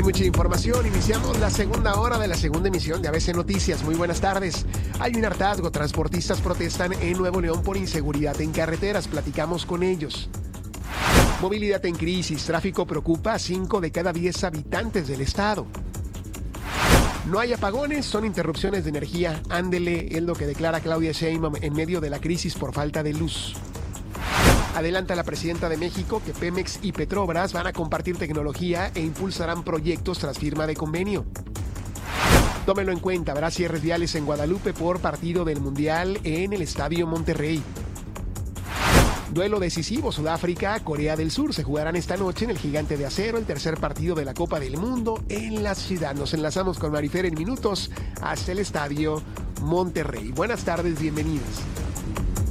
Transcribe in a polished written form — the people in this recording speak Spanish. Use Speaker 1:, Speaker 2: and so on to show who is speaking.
Speaker 1: mucha información. Iniciamos la segunda hora de la segunda emisión de ABC Noticias. Muy buenas tardes. Hay un hartazgo. Transportistas protestan en Nuevo León por inseguridad en carreteras. Platicamos con ellos. Movilidad en crisis. Tráfico preocupa a 5 de cada 10 habitantes del estado. No hay apagones, son interrupciones de energía. Ándele, es lo que declara Claudia Sheinbaum en medio de la crisis por falta de luz. Adelanta la presidenta de México que Pemex y Petrobras van a compartir tecnología e impulsarán proyectos tras firma de convenio. Tómelo en cuenta, habrá cierres viales en Guadalupe por partido del Mundial en el Estadio Monterrey. Duelo decisivo, Sudáfrica, Corea del Sur. Se jugarán esta noche en el Gigante de Acero, el tercer partido de la Copa del Mundo en la ciudad. Nos enlazamos con Marifer en minutos hasta el Estadio Monterrey. Buenas tardes, bienvenidos.